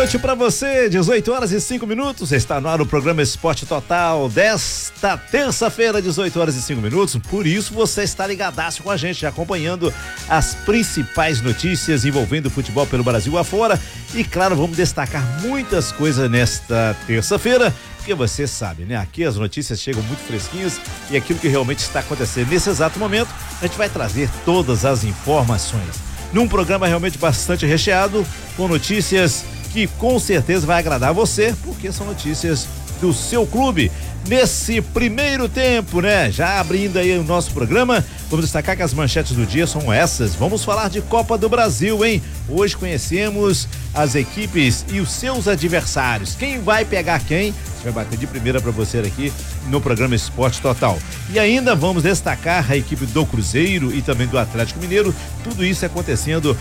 noite pra você, 18h05. Está no ar o programa Esporte Total desta terça-feira, 18h05. Por isso você está ligadaço com a gente, acompanhando as principais notícias envolvendo o futebol pelo Brasil afora. E claro, vamos destacar muitas coisas nesta terça-feira, porque você sabe, né? Aqui as notícias chegam muito fresquinhas e aquilo que realmente está acontecendo nesse exato momento, a gente vai trazer todas as informações. Num programa realmente bastante recheado, com notícias que com certeza vai agradar você, porque são notícias do seu clube. Nesse primeiro tempo, né? Já abrindo aí o nosso programa, vamos destacar que as manchetes do dia são essas. Vamos falar de Copa do Brasil, hein? Hoje conhecemos as equipes e os seus adversários. Quem vai pegar quem? A gente vai bater de primeira para você aqui no programa Esporte Total. E ainda vamos destacar a equipe do Cruzeiro e também do Atlético Mineiro. Tudo isso acontecendo